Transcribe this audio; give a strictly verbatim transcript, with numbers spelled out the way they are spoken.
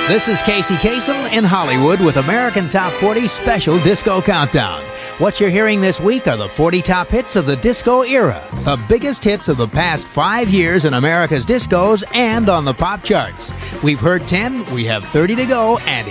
This is Casey Kasem in Hollywood with American Top forty Special Disco Countdown. What you're hearing this week are the forty top hits of the disco era, the biggest hits of the past five years in America's discos and on the pop charts. We've heard ten, we have thirty to go, and